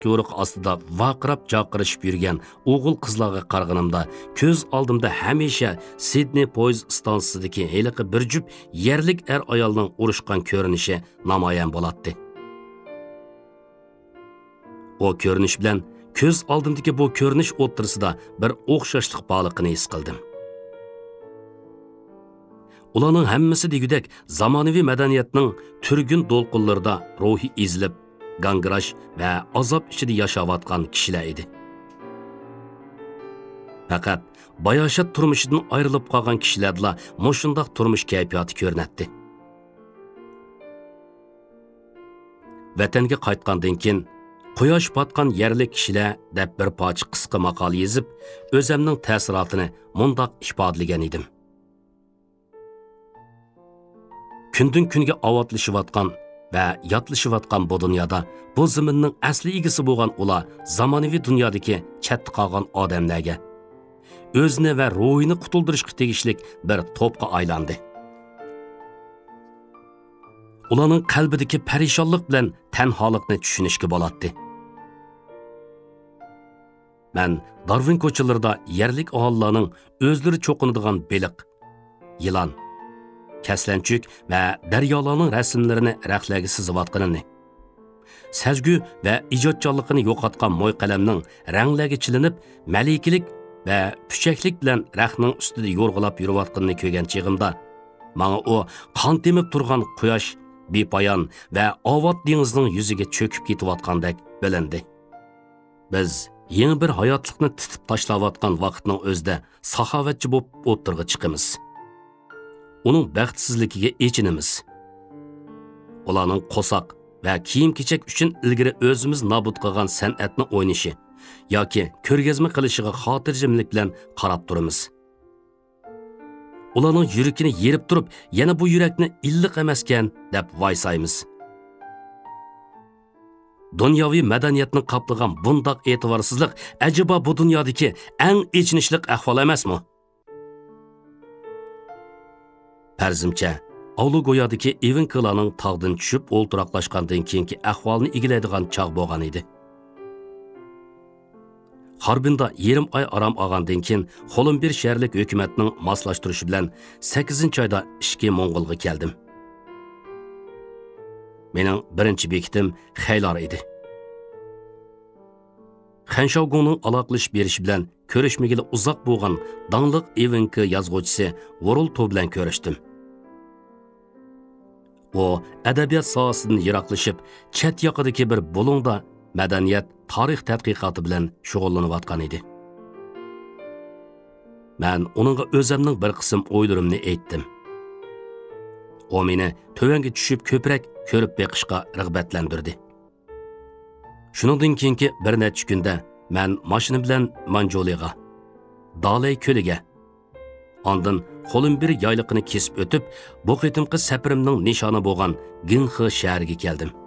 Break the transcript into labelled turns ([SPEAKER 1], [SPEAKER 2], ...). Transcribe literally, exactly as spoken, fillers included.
[SPEAKER 1] ko'riq ostida vaqirab chaqirishib yurgan o'g'il qizlarga qarag'animda ko'z oldimda hamisha Sidney poyezd stansiyasidagi heliqi bir jup yerlik er ayolning urushgan ko'rinishi namoyon bo'ladi. O ko'rinish bilan ko'z oldimdagi bu ko'rinish o'rtasida bir o'xshashlik borligini his qildim. Ularning hammasi degudek zamonaviy madaniyatning turgun to'lqinlarida ruhi ezilib, gangirash va azob ichida yashayotgan kishilar edi. Faqat bayoshat turmushidan ayrilib qolgan kishilarla moshundaq turmush kayfiyati ko'rinadi. Vatanga qaytgandan keyin quyosh botgan yerlik kishilar deb bir poch qisqa maqol yozib, o'zimning ta'sirotini mundaq ifodalagan edim. Kundan kunga avatlashayotgan va yatlashayotgan bu dunyoda bu zaminning asli egasi bo'lgan ular zamonaviy dunyodagi chetda qolgan odamlarga o'zini va ruhini qutuldirishga tegishlik bir to'pqa aylandi. Ularning qalbidagi parishonlik bilan tanholikni tushunishga bo'ladi. Men Darwin ko'chalarida yerlik aholining o'zlari cho'qinadigan beliq, yilon, kaslanchuk va daryolarning rasmlarini raqlarga sizayotganini, sezgu va ijodkorligini yo'qotgan mo'y qalamning ranglarga chilinib, malikilik va puchaklik bilan raqning ustida yo'rg'ilab yurayotganini ko'rgan chig'imda, menga u qon temib turgan quyosh, bepoyon va ovod dengizning yuziga cho'kib ketayotgandek bilindi. Biz yangi bir hayotlikni titib tashlayotgan vaqtning o'zida saxovatchi bo'lib o'tirg'i chiqamiz. Uning baxtsizligiga echinimiz. Ularning qo'saq va kiyim-kechak uchun ilgari o'zimiz nobud qilgan san'atni o'ynashi yoki ko'rgazma qilishiga xotirjamlik bilan qarab turamiz. Ularning yurakini yerib turib, yana bu yurakni illiq emaskan deb vaysaymiz. Dunyoviy madaniyatni qaplagan bundoq e'tiborsizlik ajaba bu dunyodagi eng echinishli ahvol emasmi? Farzimcha, Avlugoyadagi Evinklaning tog'dan tushib o'ltiraqlashgandan keyingi ahvolni egilaydigan chog' bo'lgan edi. Harbinda yarim oy aram olgandan keyin Xolumbir shaharlik hukumatning moslashtirishi bilan sakkizinchi oyda ishga Mo'ng'olga keldim. Mening birinchi bekitim Xaylar edi. Xanshaogunning aloqalashib berishi bilan ko'rishmagili uzoq bo'lgan dangliq Evinka yozuvchisi World To bilan ko'rishdim. O adabiyot sohasidan yiroqlashib, chet yoqidagi bir bo'lungda madaniyat, tarix tadqiqoti bilan shug'ullanayotgan edi. Men uningga o'zimning bir qism o'ylarimni aytdim. O meni tövanga tushib ko'proq ko'rib beqishga rag'batlantirdi. Shuningdan keyingi bir necha kunda men mashina bilan Manjoliga, Dalay ko'liga, ondan Xolumbir yayliqini kesib o'tib, bu qitimqi safarimning nishoni bo'lgan Ginxi shahriga keldim.